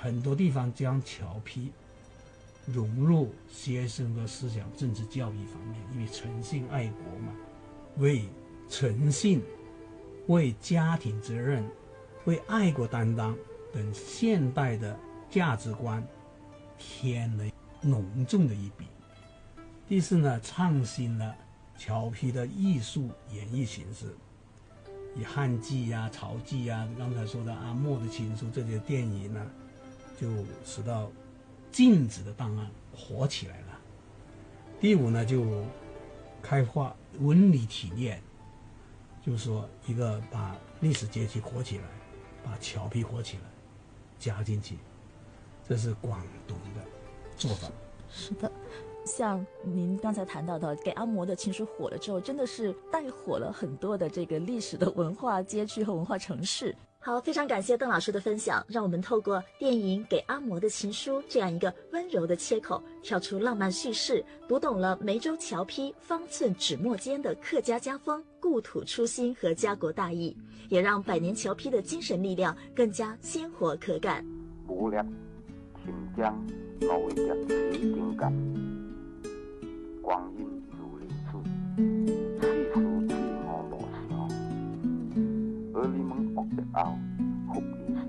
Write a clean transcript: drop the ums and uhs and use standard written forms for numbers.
很多地方将侨批融入学生的思想政治教育方面，因为诚信爱国嘛，为诚信、为家庭责任、为爱国担当等现代的价值观添了浓重的一笔。第四呢，创新了侨批的艺术演绎形式，以汉记啊、曹记啊，刚才说的阿莫的情书这些电影呢，就使到禁止的档案火起来了。第五呢，就开发文理体验，就是说一个把历史节气活起来，把侨批活起来加进去，这是广东的做法。 是的，像您刚才谈到的，给阿嬷的情书火了之后，真的是带火了很多的这个历史的文化街区和文化城市。好，非常感谢邓老师的分享，让我们透过电影《给阿嬷的情书》这样一个温柔的切口，跳出浪漫叙事，读懂了梅州侨批方寸纸墨间的客家家风、故土初心和家国大义，也让百年侨批的精神力量更加鲜活可感。 武力秦江，我为着起情感，光阴